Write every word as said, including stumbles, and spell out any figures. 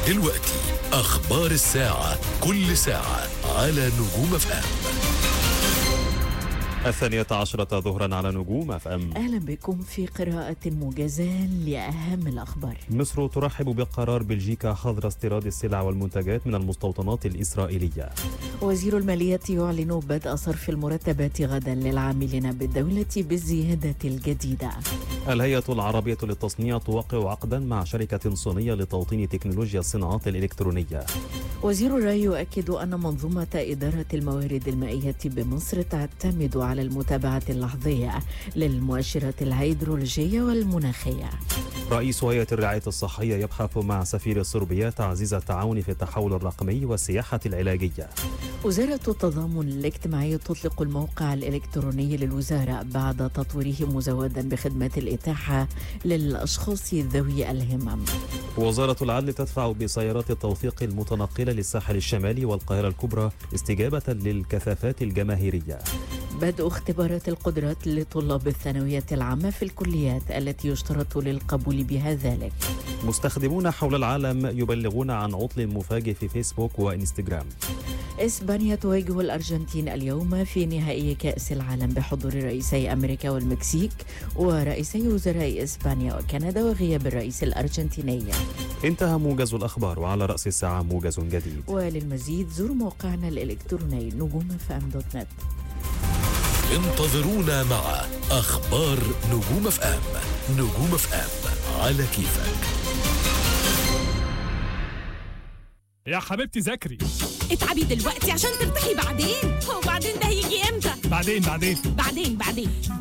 دلوقتي أخبار الساعة، كل ساعة على نجوم اف ام. الثانية عشرة ظهرا على نجوم اف ام. أهلا بكم في قراءة موجزة لأهم الأخبار. مصر ترحب بقرار بلجيكا حظر استيراد السلع والمنتجات من المستوطنات الإسرائيلية. وزير المالية يعلن بدء صرف المرتبات غدا للعاملين بالدولة بالزيادة الجديدة. الهيئة العربية للتصنيع توقع عقدا مع شركة صينية لتوطين تكنولوجيا الصناعات الإلكترونية. وزير الري يؤكد أن منظومة إدارة الموارد المائية بمصر تعتمد على المتابعة اللحظية للمؤشرات الهيدرولوجية والمناخية. رئيس هيئة الرعاية الصحية يبحث مع سفير صربيا تعزيز التعاون في التحول الرقمي والسياحة العلاجية. وزارة التضامن الاجتماعي تطلق الموقع الإلكتروني للوزارة بعد تطويره مزودا بخدمات الإتاحة للأشخاص ذوي الهمم. وزارة العدل تدفع بسيارات التوثيق المتنقلة للساحل الشمالي والقاهرة الكبرى استجابة للكثافات الجماهيرية. بدء اختبارات القدرات لطلاب الثانوية العامة في الكليات التي يشترط للقبول بها ذلك. مستخدمون حول العالم يبلغون عن عطل مفاجئ في فيسبوك وإنستغرام. إسبانيا تواجه الأرجنتين اليوم في نهائي كأس العالم بحضور رئيسي أمريكا والمكسيك ورئيسي وزراء إسبانيا وكندا وغياب الرئيس الأرجنتيني. انتهى موجز الأخبار، وعلى رأس الساعة موجز جديد. وللمزيد زوروا موقعنا الإلكتروني نجوم اف ام دوت نت. انتظرونا مع أخبار نجوم اف ام. نجوم اف ام على كيفك. يا حبيبتي ذاكري، اتعبي دلوقتي عشان ترتاحي بعدين. هو بعدين ده هيجي امتى؟ بعدين بعدين بعدين بعدين